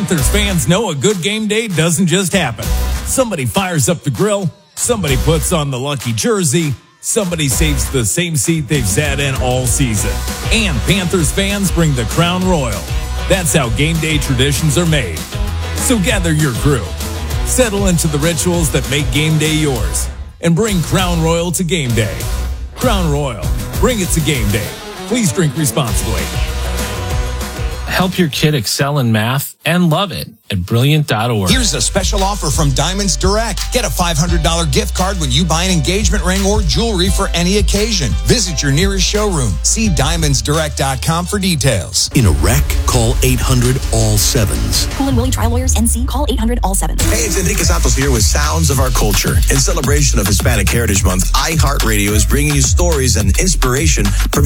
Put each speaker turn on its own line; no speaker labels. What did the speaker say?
Panthers fans know a good game day doesn't just happen. Somebody fires up the grill, somebody puts on the lucky jersey, somebody saves the same seat they've sat in all season. And Panthers fans bring the Crown Royal. That's how game day traditions are made. So gather your crew, settle into the rituals that make game day yours, and bring Crown Royal to game day. Crown Royal, bring it to game day. Please drink responsibly.
Help your kid excel in math and love it at Brilliant.org.
Here's a special offer from Diamonds Direct. Get a $500 gift card when you buy an engagement ring or jewelry for any occasion. Visit your nearest showroom. See DiamondsDirect.com for details.
In a wreck, call 800-ALL-7s.
Cool and Willie Trial Lawyers, NC. Call 800-ALL-7s.
Hey, it's Enrique Santos here with Sounds of Our Culture. In celebration of Hispanic Heritage Month, iHeartRadio is bringing you stories and inspiration from